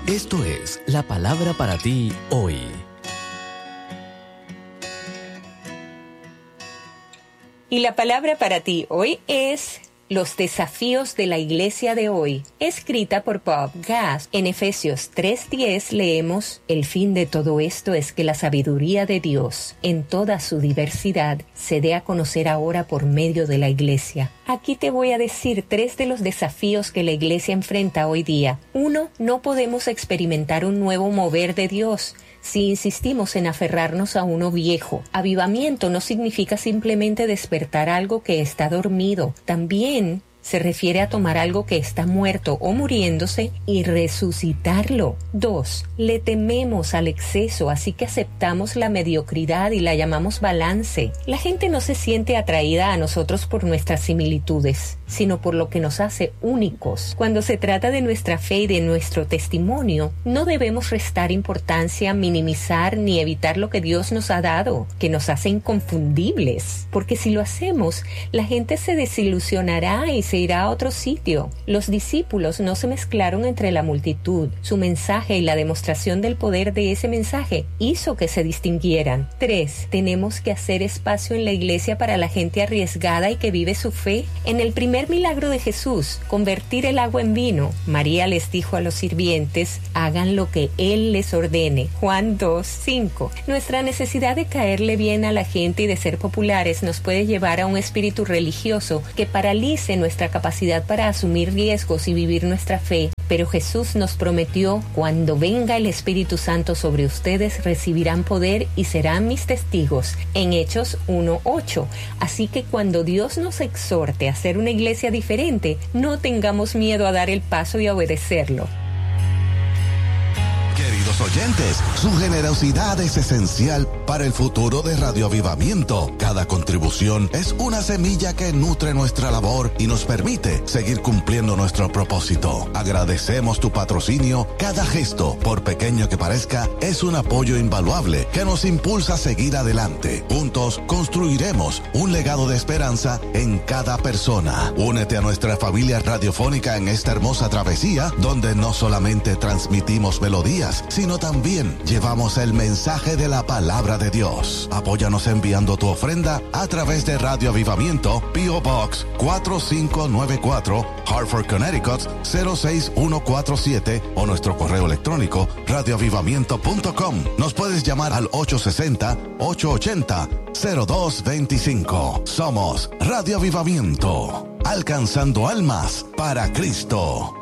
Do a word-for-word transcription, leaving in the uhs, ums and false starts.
Esto es la palabra para ti hoy. Y la palabra para ti hoy es los desafíos de la iglesia de hoy, escrita por Bob Gass. En Efesios tres diez leemos: el fin de todo esto es que la sabiduría de Dios, en toda su diversidad, se dé a conocer ahora por medio de la iglesia. Aquí te voy a decir tres de los desafíos que la iglesia enfrenta hoy día. Uno, no podemos experimentar un nuevo mover de Dios si insistimos en aferrarnos a uno viejo. Avivamiento no significa simplemente despertar algo que está dormido. También se refiere a tomar algo que está muerto o muriéndose y resucitarlo. Dos, le tememos al exceso, así que aceptamos la mediocridad y la llamamos balance. La gente no se siente atraída a nosotros por nuestras similitudes, sino por lo que nos hace únicos. Cuando se trata de nuestra fe y de nuestro testimonio, no debemos restar importancia, minimizar ni evitar lo que Dios nos ha dado, que nos hace inconfundibles. Porque si lo hacemos, la gente se desilusionará y se irá a otro sitio. Los discípulos no se mezclaron entre la multitud. Su mensaje y la demostración del poder de ese mensaje hizo que se distinguieran. Tres, tenemos que hacer espacio en la iglesia para la gente arriesgada y que vive su fe. En el primer milagro de Jesús, convertir el agua en vino, María les dijo a los sirvientes: hagan lo que Él les ordene. Juan dos cinco. Nuestra necesidad de caerle bien a la gente y de ser populares nos puede llevar a un espíritu religioso que paralice nuestra capacidad para asumir riesgos y vivir nuestra fe. Pero Jesús nos prometió: cuando venga el Espíritu Santo sobre ustedes, recibirán poder y serán mis testigos, en Hechos uno ocho. Así que cuando Dios nos exhorte a ser una iglesia diferente, no tengamos miedo a dar el paso y a obedecerlo. Queridos oyentes, su generosidad es esencial para el futuro de Radio Avivamiento. Cada contribución es una semilla que nutre nuestra labor y nos permite seguir cumpliendo nuestro propósito. Agradecemos tu patrocinio. Cada gesto, por pequeño que parezca, es un apoyo invaluable que nos impulsa a seguir adelante. Juntos construiremos un legado de esperanza en cada persona. Únete a nuestra familia radiofónica en esta hermosa travesía, donde no solamente transmitimos melodías, sino también llevamos el mensaje de la palabra de Dios. Apóyanos enviando tu ofrenda a través de Radio Avivamiento, P O Box cuatro cinco nueve cuatro, Hartford, Connecticut cero seis uno cuatro siete, o nuestro correo electrónico radio avivamiento punto com. Nos puedes llamar al ocho seis cero, ocho ocho cero, cero dos dos cinco. Somos Radio Avivamiento, alcanzando almas para Cristo.